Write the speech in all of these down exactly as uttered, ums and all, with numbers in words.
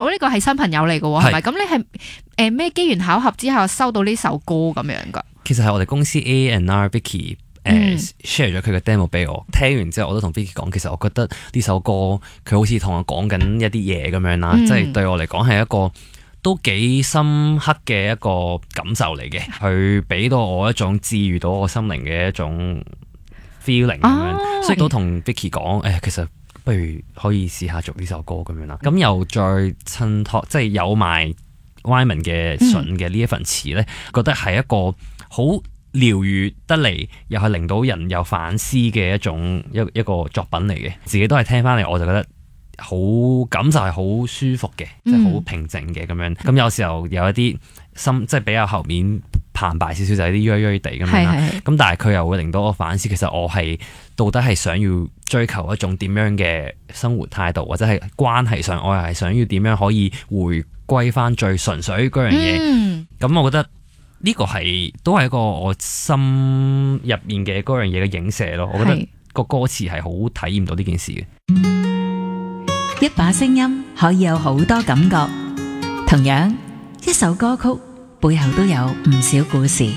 呢個係新朋友嚟嘅喎，係咪？咁你係誒咩機緣巧合之下收到呢首歌咁樣噶？ 其實係我哋公司 A and R Vicky 誒 share 咗佢嘅 demo 俾我，聽完之後我都同 Vicky 講，其實我覺得呢首歌佢好似同我講緊一啲嘢咁樣啦，即係、嗯、對我嚟講係一個都幾深刻嘅一個感受嚟嘅，佢俾到我一種治癒到我心靈嘅一種 feeling 咁樣，哦、所以都同 Vicky 講誒，其實不如可以試下做呢首歌咁樣啦。咁、嗯、又再襯托，即係有埋 Wyman 嘅信嘅呢一份詞咧，嗯、覺得係一個好療癒得嚟，又係令到人有反思嘅一種一一個作品嚟嘅。自己都係聽翻嚟，我就覺得好感受係好舒服嘅，即係好平靜嘅咁樣。咁有時候有一啲心，即係比較後面澎湃少少，就係啲鬱鬱地咁樣啦。咁但係佢又會令到我反思，其實我係到底係想要追求一種點樣嘅生活態度，或者係關係上，我又係想要點樣可以回歸翻最純粹嗰樣嘢。咁、嗯、我覺得呢個係都係一個我心入面嘅嗰樣嘢嘅影射咯。我覺得個歌詞係好體驗到呢件事嘅。 一把聲音可以有好多感覺，同樣一首歌曲背後都有唔少故事。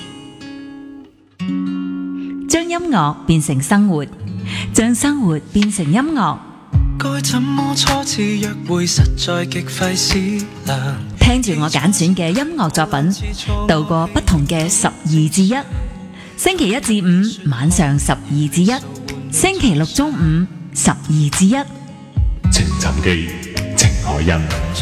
將音樂變成生活，將生活變成音樂。該怎麼初次約會實在極費思量。聽住我揀選嘅音樂作品，度過不同嘅十二至一。星期一至五晚上十二至一，星期六中午十二至一。 情尋記，情海印。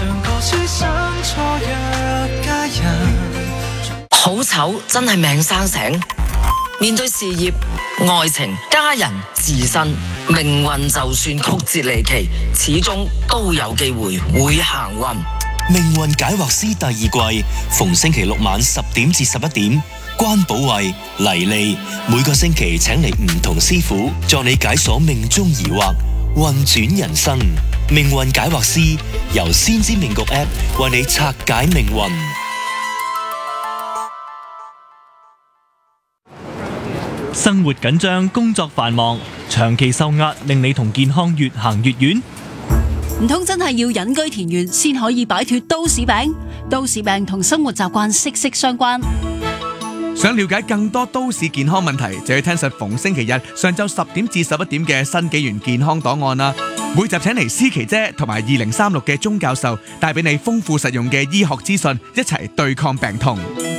好醜真係命生醒。面對事業、愛情、家人、自身，命運就算曲折離奇，始終都有機會會行運。 命運解惑師第二季，逢星期六晚十點至十一點，關寶慧、黎莉每個星期請嚟唔同師傅，助你解鎖命中疑惑，運轉人生。命運解惑師由先知命局 App 為你拆解命運。 生活緊張，工作繁忙，長期受壓，令你同健康越行越遠。 唔通真係要隱居田園先可以擺脫都市病？都市病同生活習慣息息相關。 想了解更多都市健康問題，就要聽實逢星期日上晝十點至十一點嘅新紀元健康檔案啦。每集請嚟思琪姐同埋二零三六嘅鐘教授，帶俾你豐富實用嘅醫學資訊，一齊對抗病痛。